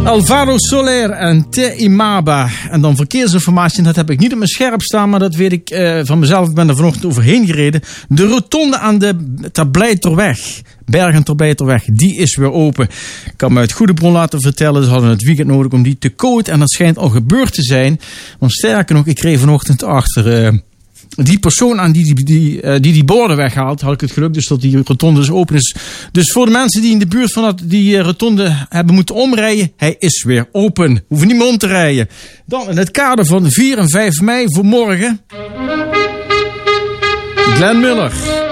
Alvaro Soler en Te Imaba. En dan verkeersinformatie, dat heb ik niet op mijn scherp staan, maar dat weet ik van mezelf. Ik ben er vanochtend overheen gereden. De rotonde aan de Terblijterweg, Bergen-Terblijterweg, die is weer open. Ik kan me uit goede bron laten vertellen, ze hadden het weekend nodig om die te coaten. En dat schijnt al gebeurd te zijn. Want sterker nog, ik reed vanochtend achter die persoon aan die borden weghaalt, had ik het geluk dus dat die rotonde dus open is. Dus voor de mensen die in de buurt van die rotonde hebben moeten omrijden, hij is weer open. Hoeven niet meer om te rijden. Dan in het kader van 4 en 5 mei voor morgen, Glenn Miller.